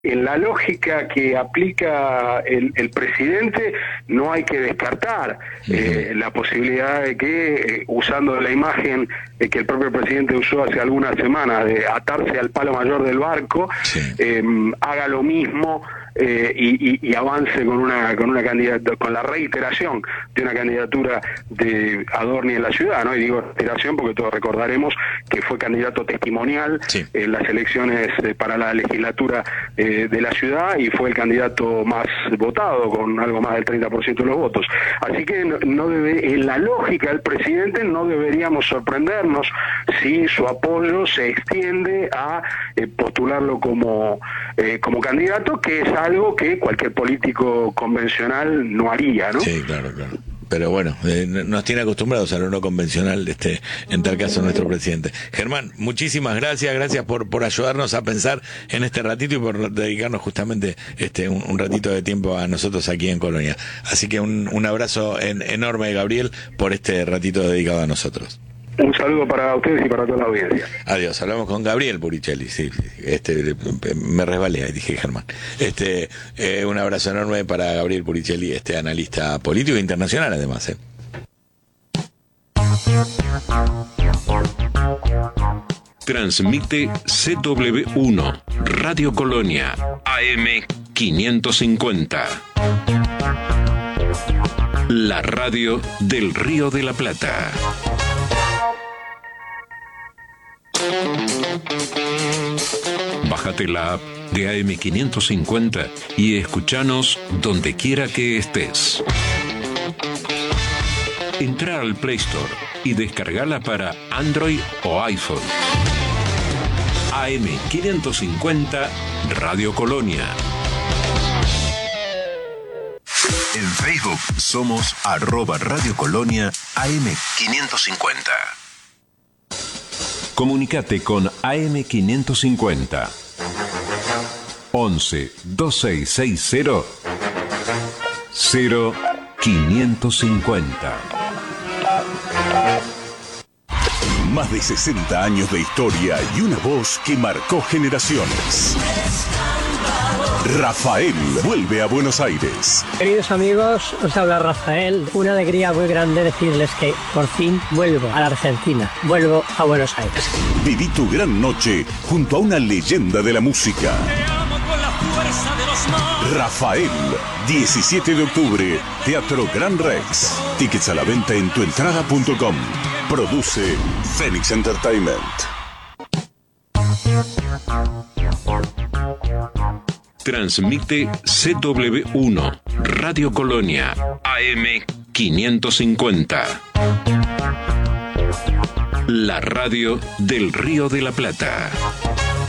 En la lógica que aplica el presidente, no hay que descartar la posibilidad de que, usando la imagen que el propio presidente usó hace algunas semanas, de atarse al palo mayor del barco, haga lo mismo y avance con una candidatura, con la reiteración de una candidatura de Adorni en la ciudad, ¿no? Y digo reiteración porque todos recordaremos que fue candidato testimonial en las elecciones para la legislatura de la ciudad, y fue el candidato más votado con algo más del 30% de los votos. Así que no debe, en la lógica del presidente, no deberíamos sorprendernos si su apoyo se extiende a postularlo como candidato, que es algo que cualquier político convencional no haría, ¿no? Sí, claro. Pero bueno, nos tiene acostumbrados a lo no convencional, en tal caso nuestro presidente. Germán, muchísimas gracias por ayudarnos a pensar en este ratito y por dedicarnos justamente un ratito de tiempo a nosotros aquí en Colonia. Así que un abrazo enorme, Gabriel, por este ratito dedicado a nosotros. Un saludo para ustedes y para toda la audiencia. Adiós, hablamos con Gabriel Buricelli, me resbalé, ahí dije Germán. Un abrazo enorme para Gabriel Buricelli, analista político internacional además. Transmite CW1, Radio Colonia, AM 550. La radio del Río de la Plata. Bájate la app de AM550 y escuchanos donde quiera que estés. Entra al Play Store y descargala para Android o iPhone. AM550 Radio Colonia. En Facebook somos @Radio Colonia AM550. Comunicate con AM550 11 2660 0550. Más de 60 años de historia y una voz que marcó generaciones. Rafael vuelve a Buenos Aires. Queridos amigos, os habla Rafael. Una alegría muy grande decirles que por fin vuelvo a la Argentina. Vuelvo a Buenos Aires. Viví tu gran noche junto a una leyenda de la música. Rafael, 17 de octubre, Teatro Gran Rex. Tickets a la venta en tuentrada.com. Produce Phoenix Entertainment. Transmite CW1, Radio Colonia, AM550. La radio del Río de la Plata.